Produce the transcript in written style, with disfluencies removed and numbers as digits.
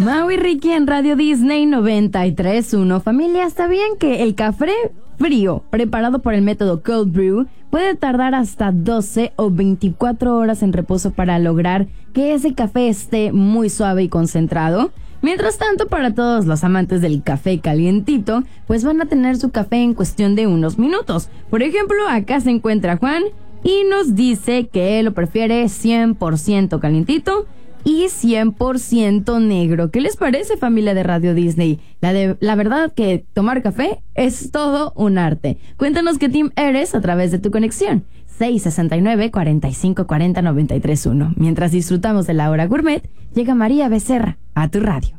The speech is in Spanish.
Mau y Ricky en Radio Disney 93.1. Familia, ¿sabían que el café frío preparado por el método Cold Brew puede tardar hasta 12 o 24 horas en reposo para lograr que ese café esté muy suave y concentrado? Mientras tanto, para todos los amantes del café calientito, pues van a tener su café en cuestión de unos minutos. Por ejemplo, acá se encuentra Juan y nos dice que él lo prefiere 100% calientito y 100% negro. ¿Qué les parece, familia de Radio Disney? La verdad que tomar café es todo un arte. Cuéntanos qué team eres a través de tu conexión. 669-4540-931. Mientras disfrutamos de la hora gourmet, llega María Becerra a tu radio.